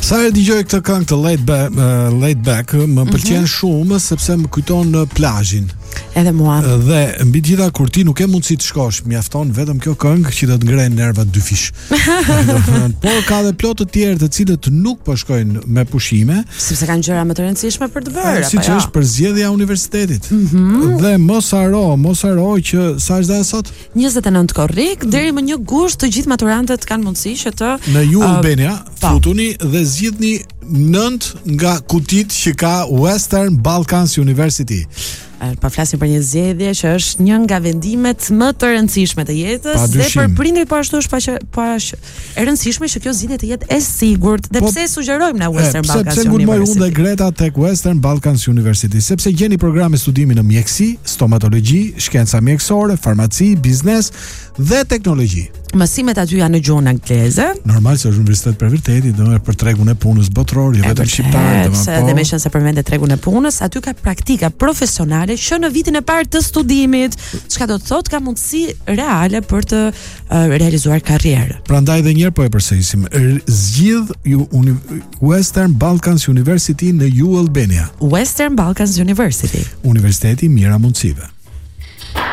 Sa herë dëgjoj këtë këngë të Laid Back, më pëlqen shumë sepse më kujton plazhin. Edhe mua. Dhe mbi gjitha kur ti nuk ke mundësi të shkosh, mjafton vetëm kjo këngë që të ngrenë nervat dy fish. Por ka dhe plot të tjerë të cilët nuk po shkojnë me pushime, sepse kanë gjëra më të rëndësishme për të bërë. Siç është përzgjedhja e universitetit. Dhe mos haro që sa është data sot? 29 korrik deri më 1 gusht të gjithë maturantët kanë mundësi që të në Ju Albania futuni dhe zgjidhni 9 nga kutit që ka Western Balkans University. Pa flasim për një zgjedhje që është një nga vendimet më të rëndësishme të jetës dhe për prindrit po ashtu është e rëndësishme që kjo zgjidhje të jetë e sigurt. Dhe pse sugjerojmë na Western Balkans University? Pse ngulmoj unë dhe Greta tek Western Balkans University? Sepse gjeni programe studimi në mjekësi, stomatologji, shkenca mjekësore, farmaci, biznes dhe teknologji. Mësimet aty janë në gjuhën angleze. Normal se është universitet për vërtetë, domethënë për tregun e punës botror, jo vetëm shqiptar, domethënë. Dhe më qenë se përmendet tregun e punës, aty ka praktika profesionale që në vitin e parë të studimit, çka do të thotë ka mundësi reale për të realizuar karrierë. Prandaj edhe një herë po e përsërisim, zgjidh Western Balkans University në Ju Albania. Western Balkans University. Universiteti i mira mundësive.